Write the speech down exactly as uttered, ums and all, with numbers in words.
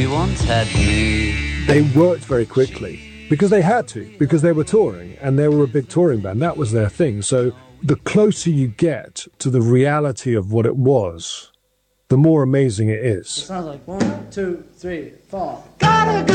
She once had me. They worked very quickly because they had to, because they were touring and they were a big touring band. That was their thing. So the closer you get to the reality of what it was, the more amazing it is. It sounds like one, two, three, four. Got a good